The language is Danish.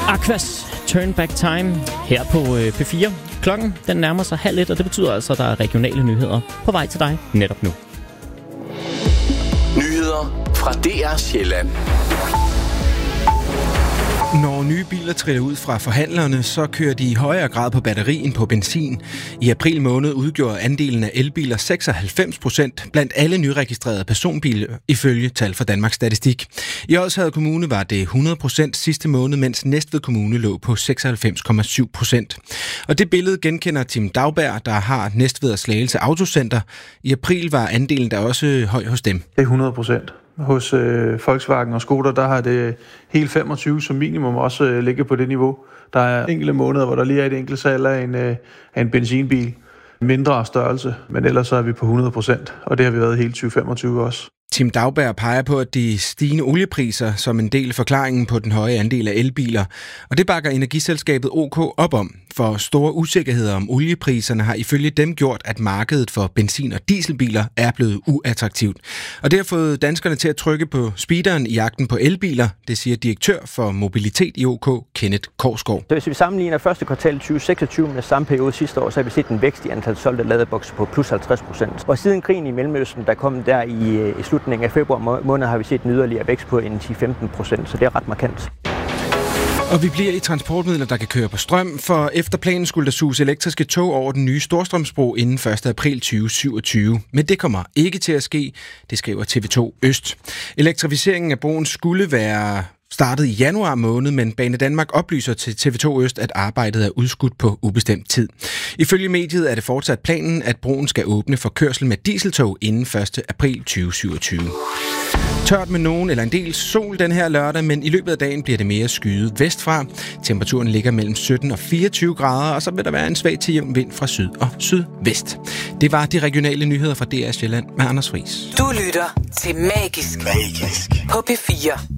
Aquas, Turn Back Time, her på P4. Klokken den nærmer sig 12:30, og det betyder altså, at der er regionale nyheder på vej til dig netop nu. Nyheder fra DR Sjælland. Når nye biler triller ud fra forhandlerne, så kører de i højere grad på batteri end på benzin. I april måned udgjorde andelen af elbiler 96% blandt alle nyregistrerede personbiler, ifølge tal fra Danmarks Statistik. I Odsherred Kommune var det 100% sidste måned, mens Næstved Kommune lå på 96,7%. Og det billede genkender Tim Dauberg, der har Næstved og Slagelse Autocenter. I april var andelen der også høj hos dem. Det er 100%. Hos Volkswagen og Skoda, der har det helt 25 som minimum også ligget på det niveau. Der er enkelte måneder, hvor der lige er et enkelt salg af en benzinbil. Mindre størrelse, men ellers så er vi på 100%, og det har vi været hele 2025 også. Tim Dauberg peger på, at de stigende oliepriser som en del af forklaringen på den høje andel af elbiler. Og det bakker energiselskabet OK op om, for store usikkerheder om oliepriserne har ifølge dem gjort, at markedet for benzin- og dieselbiler er blevet uattraktivt. Og det har fået danskerne til at trykke på speederen i jagten på elbiler, det siger direktør for mobilitet i OK, Kenneth Korsgaard. Så hvis vi sammenligner første kvartal 2026 med samme periode sidste år, så har vi set en vækst i antal solgte ladebokse på plus 50%. Og siden krigen i Mellemøsten, der kom der i slutningen af februar måned, har vi set en yderligere vækst på en 10-15%, så det er ret markant. Og vi bliver i transportmidler, der kan køre på strøm, for efter planen skulle der suges elektriske tog over den nye Storstrømsbro inden 1. april 2027. Men det kommer ikke til at ske, det skriver TV2 Øst. Elektrificeringen af broen skulle være startet i januar måned, men Banedanmark oplyser til TV2 Øst, at arbejdet er udskudt på ubestemt tid. Ifølge mediet er det fortsat planen, at broen skal åbne for kørsel med dieseltog inden 1. april 2027. Tørt med nogen eller en del sol den her lørdag, men i løbet af dagen bliver det mere skyet vestfra. Temperaturen ligger mellem 17 og 24 grader, og så vil der være en svag til jævn vind fra syd og sydvest. Det var de regionale nyheder fra DR Sjælland med Anders Friis. Du lytter til Magisk på P4.